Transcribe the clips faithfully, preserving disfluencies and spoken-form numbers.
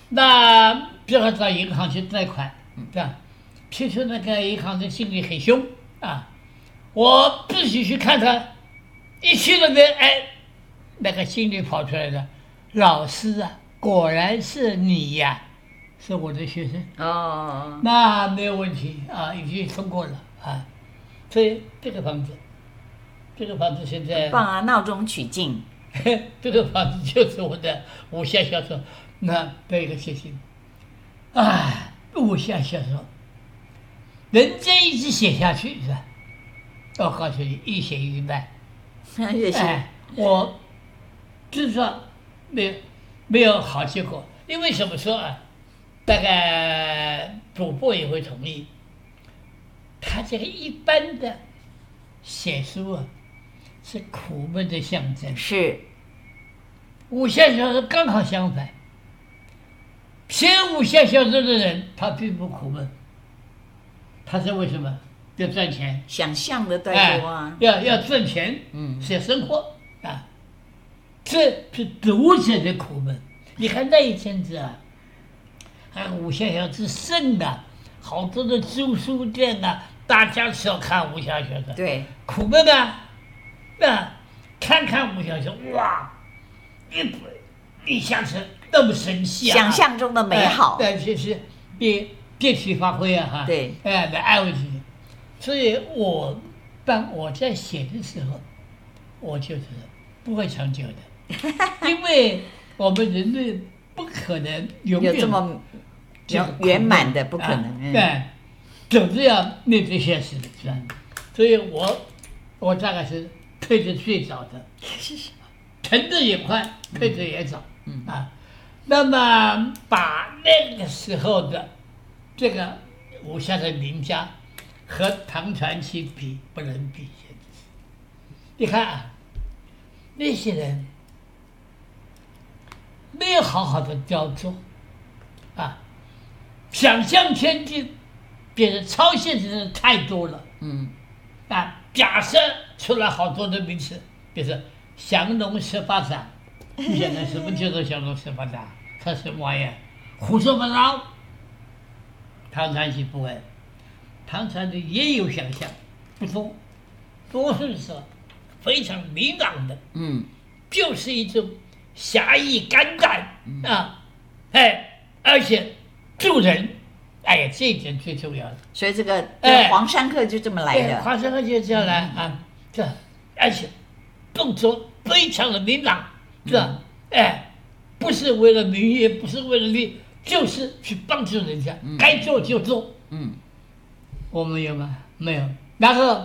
那比如说到银行去贷款，对吧？其实那个银行的心里很凶啊，我必须去看他，一去那边，哎，那个心里跑出来的，老师啊，果然是你呀，是我的学生哦， 那没有问题啊，已经通过了啊，所以这个房子，这个房子现在棒啊，闹中取静。 这个房子就是我的武侠小说那的一个写信啊，武侠小说。人真一直写下去是吧？我告诉你，一写一卖。 越写、 哎，我就是说没有没有好结果，因为什么说啊？大概主播也会同意。他这个一般的写书啊，是苦闷的象征。 是。 武侠小说刚好相反，写武侠小说的人他并不苦闷。他是为什么？要赚钱， 想象的太多啊！ 哎、要要赚钱， 嗯， 写生活啊，这是读者的苦闷。你看那一阵子啊，啊，武侠小说盛啊，好多的租书店啊，大家是要看武侠小说， 对， 苦闷啊，啊，看看武侠小说，哇，你你像是那么神奇啊， 想象中的美好， 但其实别别去发挥啊，哈， 对， 哎，来安慰自己。所以我当我在写的时候，我就是不会长久的，因为我们人类不可能永远有这么圆满的，不可能。 对、啊，总是要面对现实的，是吧？所以我我大概是退的最早的，成的也快，退的也早， 嗯啊。那么把那个时候的这个武侠的名家和唐传奇比，不能比。现在你看啊，那些人没有好好的雕琢啊，想象天地，变成超现实的太多了。 嗯， 啊，假设出来好多的名词，比如说降龙十八掌，你想看什么叫做降龙十八掌？它什么玩意儿？胡说八道。唐传奇不会，唐传奇也有想象，不多，多数是非常明朗的， 嗯， 就是一种侠义肝胆啊，哎，而且助人，哎呀，这一点最重要的。 所以这个哎黄山客就这么来的。 黄山客就这样来啊，这而且动作非常的明朗，是吧？哎，不是为了名誉，不是为了利，就是去帮助人家， 嗯该做就做。 嗯， 我们有吗？没有。然后，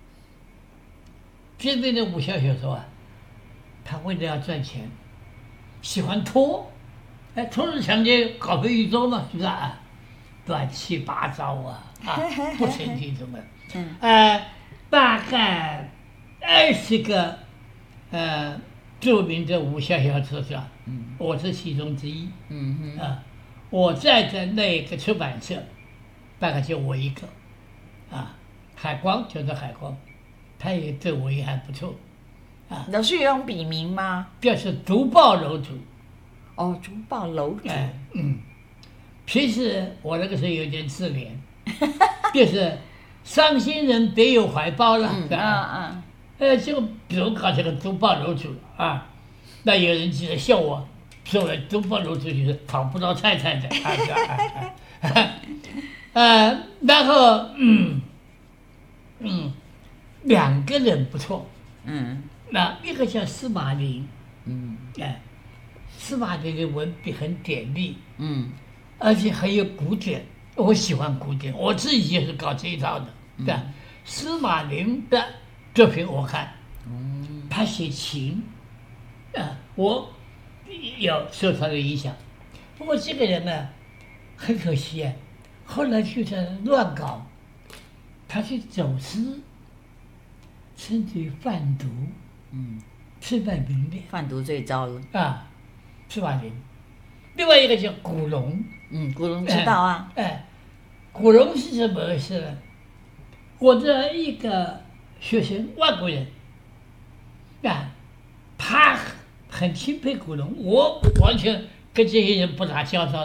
现在的武侠小说啊，他为了要赚钱，喜欢拖，哎，拖着抢劫搞个宇宙嘛，是不是啊？乱七八糟啊，啊，不成体统的。 嗯， 呃，大概二十个呃著名的武侠小说家， 嗯， 我是其中之一。 嗯哼， 啊，我在的那个出版社，大概就我一个，啊，海光叫做海光，他也对我也还不错，啊， 老师有用笔名吗？ 就是读报楼主。 哦，竹报楼主。 哎，嗯，其实我那个时候有点自怜，就是伤心人别有怀抱了， 嗯是吧？ 嗯呃，就比如搞这个读报楼主啊，那有人记得笑我，说我读报楼主就是讨不到菜菜的，啊，是吧？呃，然后嗯嗯，两个人不错， 嗯那一个叫司马林， 嗯哎，司马林的文笔很典丽， 嗯而且很有古典，我喜欢古典，我自己就是搞这一套的。 嗯对吧，司马林的作品我看， 嗯他写情，啊，我有受他的影响。不过这个人呢，很可惜啊，后来就在乱搞，他去走私，甚至于贩毒， 嗯， 身败名裂贩毒最糟了。 啊，司马林。另外一个叫古龙， 嗯，古龙知道啊。 哎，哎古龙是怎么回事呢？我的一个学生，外国人，啊，他很钦佩古龙，我完全跟这些人不打交道。